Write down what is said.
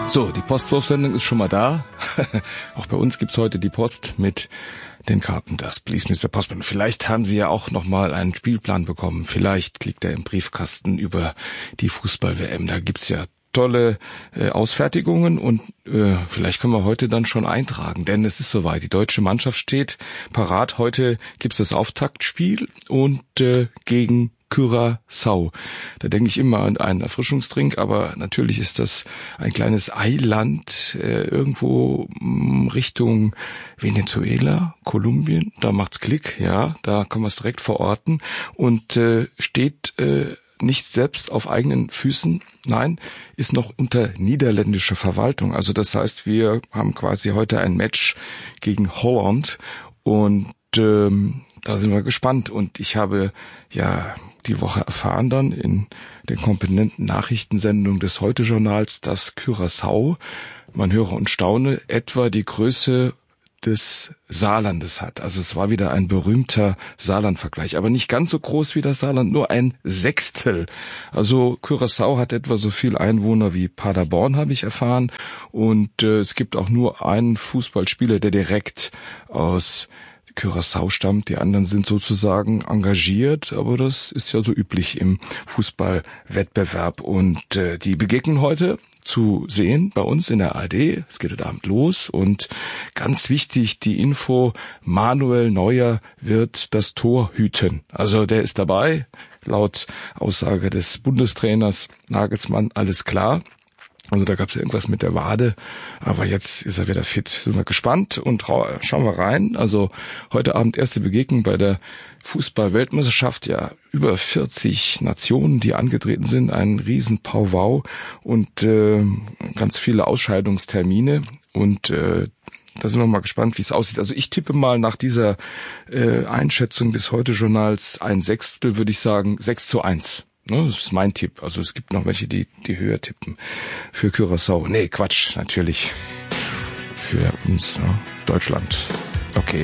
So, die Postwurfsendung ist schon mal da. Auch bei uns gibt's heute die Post mit den Carpenters. Please, Mr. Postman. Vielleicht haben Sie ja auch noch mal einen Spielplan bekommen. Vielleicht liegt er im Briefkasten über die Fußball-WM. Da gibt's ja tolle Ausfertigungen und vielleicht können wir heute dann schon eintragen, denn es ist soweit. Die deutsche Mannschaft steht parat. Heute gibt's das Auftaktspiel und gegen Curaçao. Da denke ich immer an einen Erfrischungstrink, aber natürlich ist das ein kleines Eiland irgendwo Richtung Venezuela, Kolumbien. Da macht's Klick, ja, da kann man es direkt verorten und steht nicht selbst auf eigenen Füßen, nein, ist noch unter niederländischer Verwaltung. Also das heißt, wir haben quasi heute ein Match gegen Holland und da sind wir gespannt. Und ich habe ja die Woche erfahren dann in den kompetenten Nachrichtensendungen des Heute-Journals, dass Curaçao, man höre und staune, etwa die Größe des Saarlandes hat. Also es war wieder ein berühmter Saarland-Vergleich, aber nicht ganz so groß wie das Saarland, nur ein Sechstel. Also Curaçao hat etwa so viel Einwohner wie Paderborn, habe ich erfahren. Und es gibt auch nur einen Fußballspieler, der direkt aus Curaçao stammt. Die anderen sind sozusagen engagiert, aber das ist ja so üblich im Fußballwettbewerb. Und die begegnen heute zu sehen bei uns in der ARD. Es geht heute Abend los und ganz wichtig die Info, Manuel Neuer wird das Tor hüten. Also der ist dabei, laut Aussage des Bundestrainers Nagelsmann, alles klar. Also da gab es ja irgendwas mit der Wade, aber jetzt ist er wieder fit. Sind wir gespannt und schauen wir rein. Also heute Abend erste Begegnung bei der Fußball-Weltmeisterschaft. Ja, über 40 Nationen, die angetreten sind. Ein riesen Powwow und ganz viele Ausscheidungstermine. Und da sind wir mal gespannt, wie es aussieht. Also ich tippe mal nach dieser Einschätzung des Heute-Journals ein Sechstel, würde ich sagen 6:1. Das ist mein Tipp. Also es gibt noch welche, die höher tippen für Curaçao. Nee, Quatsch, natürlich für uns, Deutschland.